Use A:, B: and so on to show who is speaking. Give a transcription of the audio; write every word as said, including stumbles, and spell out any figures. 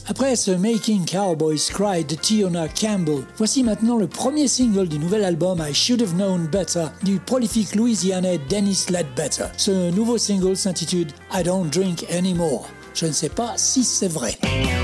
A: Après ce Making Cowboys Cry de Tiona Campbell, voici maintenant le premier single du nouvel album I Should Have Known Better du prolifique Louisianais Dennis Ledbetter. Ce nouveau single s'intitule I Don't Drink Anymore. Je ne sais pas si c'est vrai.